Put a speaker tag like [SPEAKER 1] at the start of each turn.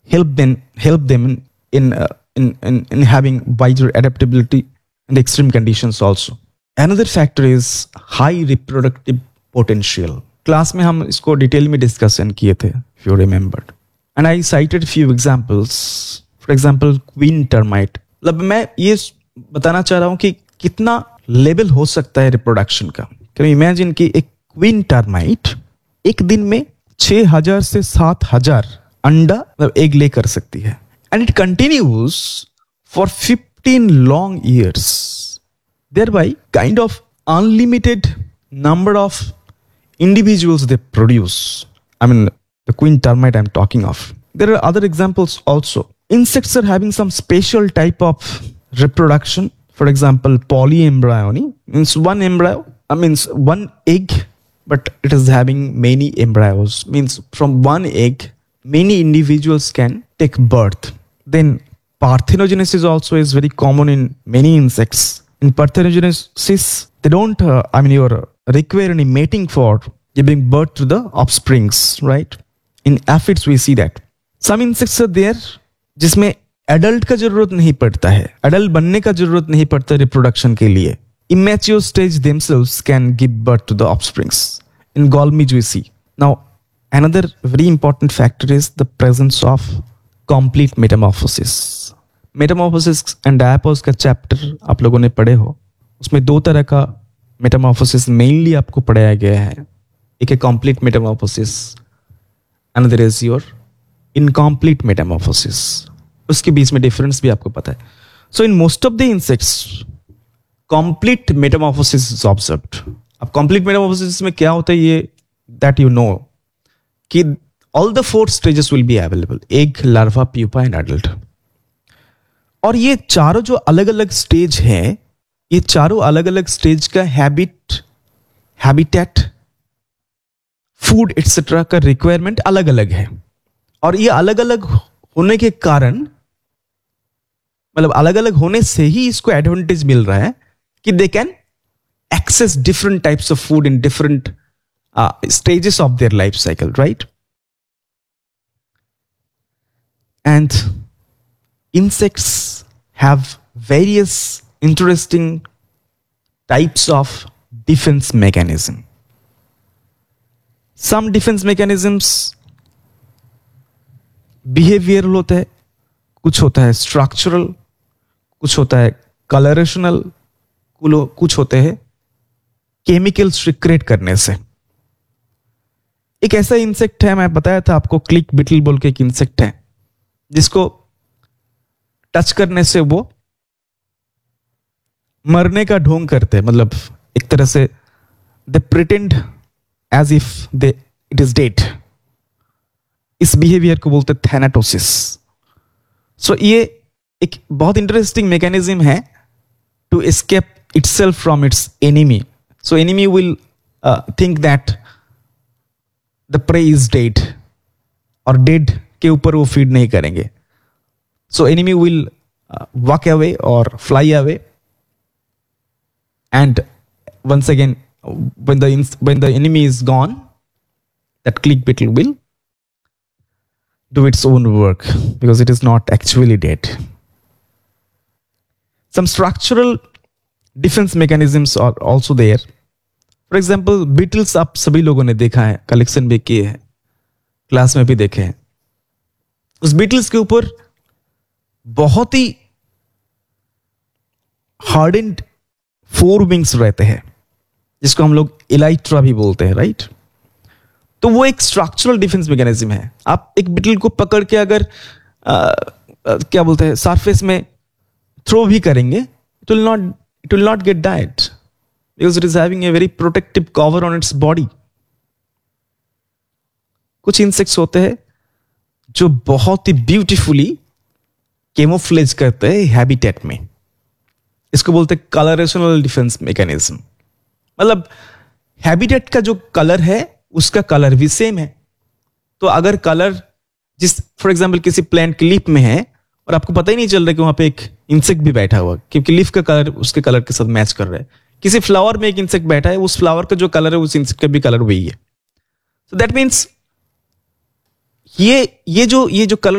[SPEAKER 1] help them in having wider adaptability in the extreme conditions also. Another factor is high reproductive potential. Class में हम इसको detail में discussion किए थे, if you remembered. And I cited few examples. For example, queen termite. मतलब मैं ये बताना चाह रहा हूँ कि कितना लेवल हो सकता है रिप्रोडक्शन का. Can you imagine कि एक क्वीन टर्माइट एक दिन में 6,000 से 7,000 अंडा मतलब एग ले कर सकती है. And it continues for 15 long years, thereby kind of unlimited number of individuals they produce. I mean, the queen termite I'm talking of. There are other examples also. Insects are having some special type of reproduction. For example, polyembryony means one embryo, means one egg, but it is having many embryos. Means from one egg, many individuals can take birth. Then parthenogenesis also is very common in many insects. In parthenogenesis, they don't, you require any mating for giving birth to the offsprings, right? In aphids, we see that. Some insects are there जिसमें adult का जरूरत नहीं पड़ता है, adult बनने का जरूरत नहीं पड़ता रिप्रोडक्शन के लिए. Immature stage themselves can give birth to the offsprings. In Golmij we see. Now, another very important factor is the presence of complete metamorphosis. Metamorphosis and diapause का चैप्टर आप लोगों ने पढ़े हो. उसमें दो तरह का मेटामॉर्फोसिस मेनली आपको पढ़ाया गया है. एक है complete Metamorphosis, another is your incomplete Metamorphosis. उसके बीच में डिफरेंस भी आपको पता है. सो in most of the insects complete Metamorphosis is observed. अब कंप्लीट मेटामॉर्फोसिस में क्या होता है ये दैट यू नो कि all the 4 stages will be available, egg, larva, pupa and adult. और ये चारों जो अलग अलग स्टेज हैं, ये चारों अलग अलग स्टेज का हैबिटेट, फूड एक्सेट्रा का रिक्वायरमेंट अलग अलग है. और ये अलग अलग होने के कारण, मतलब अलग अलग होने से ही इसको एडवांटेज मिल रहा है कि they can access different types of food in different stages of their life cycle, right? And insects have various interesting types of defense mechanism. Some defense mechanisms behavioral होता है, कुछ होता है structural, कुछ होता है colorational, कुछ होते हैं chemicals secrete करने से. एक ऐसा इंसेक्ट है, मैं बताया था आपको, क्लिक बिटल बोल के एक इंसेक्ट है, जिसको टच करने से वो मरने का ढोंग करते हैं. मतलब एक तरह से they pretend as if it is dead. इस बिहेवियर को बोलते हैं थैनाटोसिस. सो ये एक बहुत इंटरेस्टिंग मैकेनिज्म है to escape itself from its enemy. So enemy will think that the prey is dead, और डेड के ऊपर वो फीड नहीं करेंगे. So enemy will walk away or fly away, and once again, when the enemy is gone, that click beetle will do its own work because it is not actually dead. Some structural defense mechanisms are also there. For example, beetles आप सभी लोगों ने देखा है, collection भी किए हैं, class में भी देखे हैं. उस beetles के ऊपर बहुत ही हार्डेंड 4 विंग्स रहते हैं, जिसको हम लोग इलाइट्रा भी बोलते हैं, राइट? तो वो एक स्ट्रक्चरल डिफेंस मैकेनिज्म है. आप एक बिटल को पकड़ के अगर क्या बोलते हैं सरफेस में थ्रो भी करेंगे, it will not gate died because it is having a very protective cover on its body. कुछ इंसेक्ट्स होते हैं जो बहुत ही ब्यूटीफुली कैमोफ्लेज करते हैं हैबिटेट में. इसको बोलते हैं कलरेशनल डिफेंस मैकेनिज्म. मतलब हैबिटेट का जो कलर है उसका कलर भी सेम है. तो अगर कलर फॉर एग्जांपल किसी प्लांट की लीफ में है और आपको पता ही नहीं चल रहा कि वहां पे एक इंसेक्ट भी बैठा हुआ, क्योंकि लीफ का कलर उसके कलर के साथ मैच कर रहा है. किसी फ्लावर में एक इंसेक्ट बैठा है, उस फ्लावर का जो कलर है उस इंसेक्ट का भी कलर वही है. सो दैट मीन्स ये जो कलर